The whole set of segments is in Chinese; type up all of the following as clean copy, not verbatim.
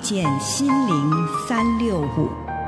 见心灵365。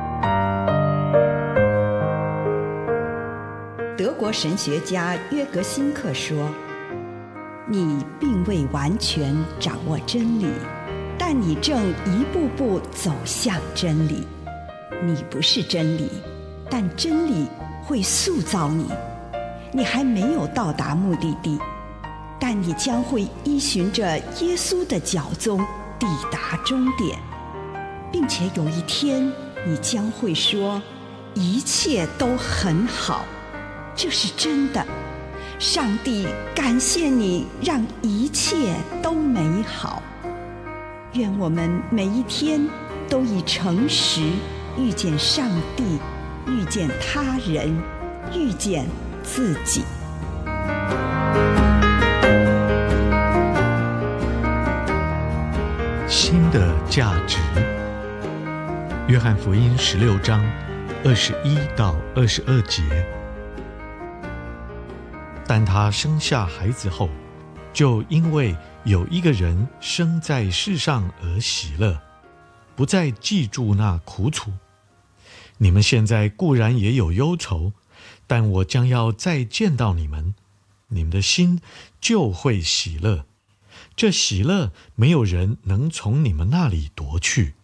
德国神学家约格辛克说，你并未完全掌握真理，但你正一步步走向真理。你不是真理，但真理会塑造你。你还没有到达目的地，但你将会依循着耶稣的脚踪抵达终点，并且有一天你将会说，一切都很好。这是真的。上帝感谢你，让一切都美好。愿我们每一天都以诚实遇见上帝，遇见他人，遇见自己。 新的价值。约翰福音16章21到22节。但他生下孩子后，就因为有一个人生在世上而喜乐，不再记住那苦楚。你们现在固然也有忧愁，但我将要再见到你们，你们的心就会喜乐。这喜乐没有人能从你们那里夺去。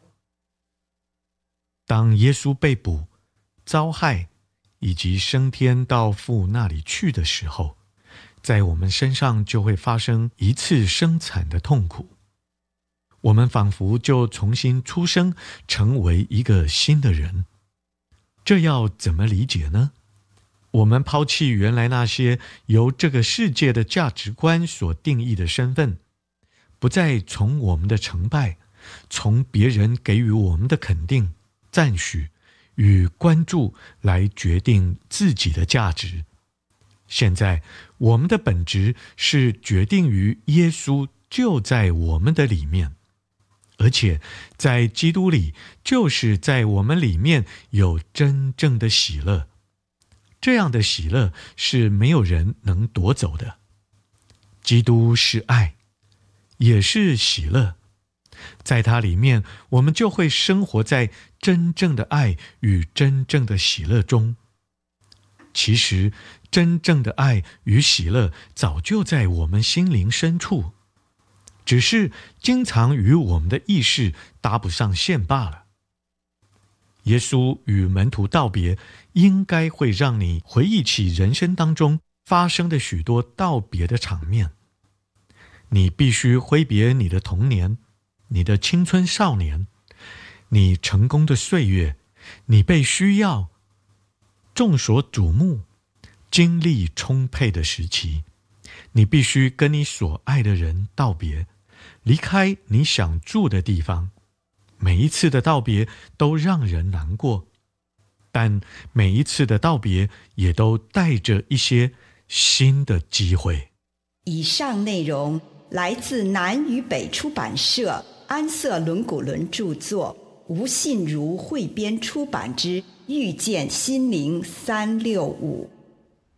当耶稣被捕、遭害以及升天到父那里去的时候，在我们身上就会发生一次生产的痛苦。我们仿佛就重新出生，成为一个新的人。这要怎么理解呢？我们抛弃原来那些由这个世界的价值观所定义的身份，不再从我们的成败，从别人给予我们的肯定、赞许与关注来决定自己的价值。现在我们的本质是决定于耶稣就在我们的里面，而且在基督里，就是在我们里面有真正的喜乐。这样的喜乐是没有人能夺走的。基督是爱，也是喜乐。在它里面，我们就会生活在真正的爱与真正的喜乐中。其实，真正的爱与喜乐早就在我们心灵深处，只是经常与我们的意识搭不上线罢了。耶稣与门徒道别，应该会让你回忆起人生当中发生的许多道别的场面。你必须挥别你的童年，你的青春少年，你成功的岁月，你被需要、众所瞩目、精力充沛的时期。你必须跟你所爱的人道别，离开你想住的地方。每一次的道别都让人难过，但每一次的道别也都带着一些新的机会。 以上内容来自南与北出版社安瑟伦古伦著作，吴信如汇编出版之《遇见心灵365》。